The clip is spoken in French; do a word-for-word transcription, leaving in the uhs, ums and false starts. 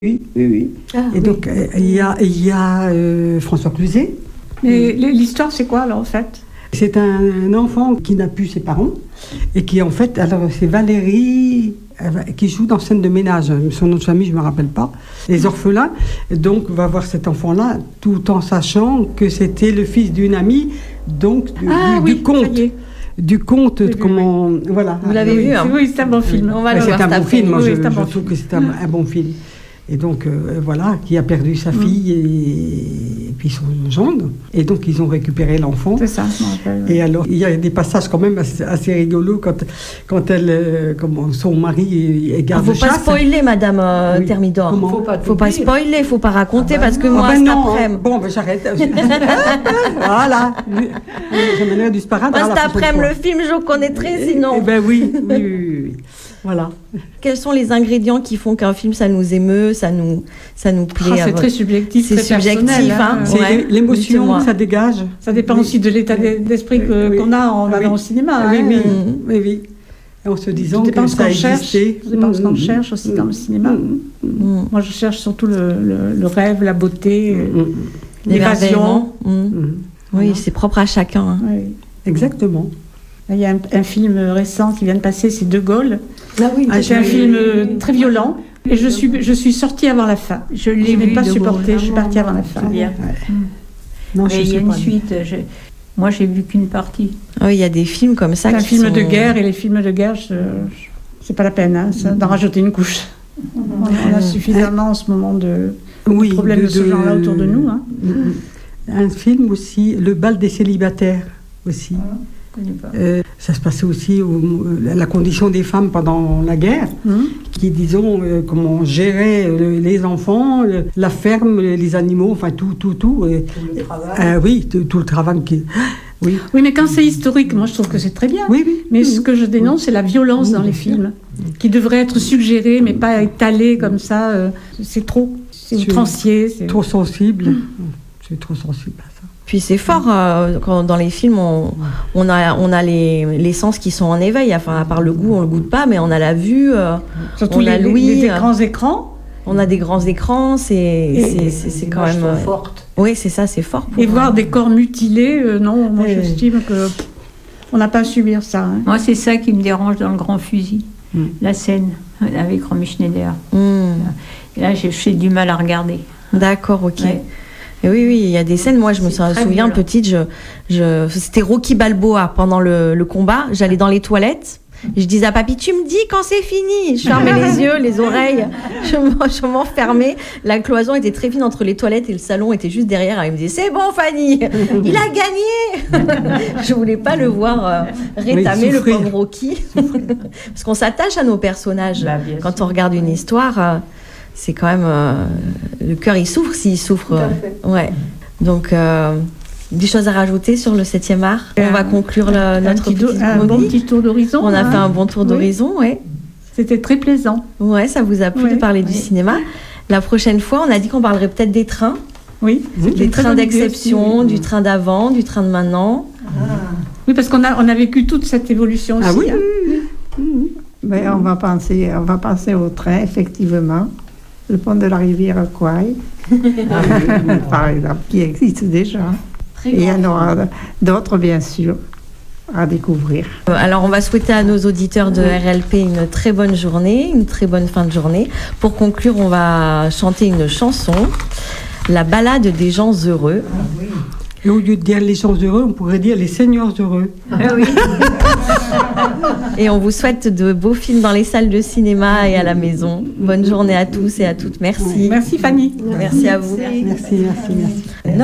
Oui, oui, oui. Ah, et oui. donc, euh, il y a, il y a euh, François Cluzet. Mais l'histoire, c'est quoi alors en fait? C'est un, un enfant qui n'a plus ses parents et qui en fait, alors c'est Valérie euh, qui joue dans scène de ménage. Son nom de famille, je ne me rappelle pas. Les orphelins. Donc, on va voir cet enfant-là tout en sachant que c'était le fils d'une amie, donc du, Ah du, oui, du comte. ça y est. Du conte, Oui, comment. oui. Voilà. Vous l'avez oui. vu, hein? Oui, c'est un bon film. On va Ouais, le c'est voir un cet bon film, moi Oui, je, c'est un je bon trouve film. que c'est un, un bon film. Et donc, euh, voilà, qui a perdu sa fille et, et puis son gendre. Et donc, ils ont récupéré l'enfant. C'est ça, je me rappelle. Et alors, il y a des passages quand même assez, assez rigolos quand, quand elle, euh, comment, son mari est Il garde ne de faut pas chasse. spoiler, Madame euh, Oui. Thermidor. Comment Faut pas, Faut faut pas pas spoiler, il faut pas raconter parce que Ah moi, ben cet non, après-midi, bon, ben j'arrête. Voilà. J'amènerai du sparadrap. moi, la cet prochaine après-midi, fois. le film, je connaîtrai sinon. Eh ben oui, oui, oui, oui, oui. Voilà. Quels sont les ingrédients qui font qu'un film, ça nous émeut, ça nous, ça nous plaît? Ah, à c'est votre- très subjectif, C'est très subjectif, personnel, hein. hein. C'est Ouais, l'émotion dites-moi. que ça dégage. Ça dépend Oui. aussi de l'état d'esprit que- Oui. qu'on a en Ah allant oui. au cinéma. Ah oui, hein. oui, Mhm. oui, oui. Et en se disant Tout dépend que ce ça qu'on cherche. existait. Tout dépend ce qu'on Mhm. cherche aussi dans le cinéma. Mhm. Mm. Moi, je cherche surtout le, le- le rêve, la beauté, euh, Mhm. l'évasion. L'émerveillement. Mm. Mhm. Oui, Voilà. c'est propre à chacun, hein. Oui. Exactement. Il y a un, un film récent qui vient de passer, c'est De Gaulle. Ah oui, C'est un film euh, très violent. Et je suis, je suis sortie avant la fin. Je Je l'ai n'ai vu pas de supporté, Gaulle. je suis partie avant la fin. Bien. Ouais. Non, je Mais il y sais a une pas. suite. je- Moi, j'ai vu qu'une partie. Ah oui, il y a des films comme ça C'est un qui film sont- de guerre, et les films de guerre, je- je- c'est pas la peine hein, ça, d'en rajouter une couche. On, on a suffisamment en ce moment de, Oui, de problèmes de, ce genre-là autour de nous. Hein. Mhm. Un film aussi, Le bal des célibataires aussi. Je connais pas. Euh, ça se passait aussi au, la condition des femmes pendant la guerre, Hum. qui disons euh, comment on gérait euh, les enfants, le- la ferme, les animaux, enfin tout, tout, tout. euh, euh, oui, tout, tout le travail qui. Oui, Oui, mais quand c'est historique, moi je trouve que c'est très bien. oui, oui. Mais ce que je dénonce, c'est la violence Oui, dans les bien sûr. films, qui devrait être suggérée, mais pas étalée comme ça. euh, c'est trop. C'est C'est outrancier. c'est- Trop sensible. C'est trop sensible à ça. Puis c'est fort euh, quand dans les films on, on a on a les, les sens qui sont en éveil. Enfin à part le goût on le goûte pas, mais on a la vue, euh, Surtout on les, a les- l'ouïe, les grands écrans. on a des grands écrans. C'est c'est- c'est c'est quand même. euh, forte. Oui c'est ça, c'est fort. Pour, Et voir des corps mutilés, euh, non, moi Euh. j'estime que pff, on n'a pas à subir ça. hein. Moi, c'est ça qui me dérange dans Le Grand Fusil. Mm. La scène avec Romy Schneider. Hmm. Et là, j'ai j'ai du mal à regarder. D'accord, ok. Ouais. Et oui, oui, il y a des scènes. Moi, je me C'est très souviens, violent. petite, je, je, c'était Rocky Balboa pendant le, le combat. J'allais dans les toilettes. Je disais à papy, tu me dis quand c'est fini. Je fermais les yeux, les oreilles. Je, m- je m'enfermais. La cloison était très fine entre les toilettes et le salon était juste derrière. Alors, il me disait, c'est bon, Fanny, il a gagné. Je voulais pas le voir euh, rétamer, Oui, le souffrir. pauvre Rocky. Parce qu'on s'attache à nos personnages. Bah, bien Quand sûr. on regarde une histoire, euh, c'est quand même euh, le cœur il souffre s'il souffre. euh, ouais. Donc euh, des choses à rajouter sur le septième art. On va conclure le- Un, notre petit do- petite un bon chronique. petit tour d'horizon. On a hein. fait un bon tour Oui. d'horizon, ouais. C'était très plaisant. Ouais, ça vous a plu Ouais. de parler du Oui. cinéma. La prochaine fois, on a dit qu'on parlerait peut-être des trains, Oui. c'est des une très trains bonne idée d'exception, aussi, oui. du train d'avant, du train de maintenant. Oui, parce qu'on a, on a vécu toute cette évolution aussi. Ah oui, hein. oui, oui, oui. Ben, on va penser, on va penser au train, effectivement. Le pont de la rivière Kouai, par exemple, qui existe déjà. Et il y en aura d'autres, bien sûr, à découvrir. Euh, Alors, on va souhaiter à nos auditeurs de R L P une très bonne journée, une très bonne fin de journée. Pour conclure, on va chanter une chanson, La balade des gens heureux. Et au lieu de dire les gens heureux, on pourrait dire les seigneurs heureux. Et on vous souhaite de beaux films dans les salles de cinéma et à la maison. Bonne journée à tous et à toutes. Merci. Merci Fanny. Merci à vous. Merci, merci, merci.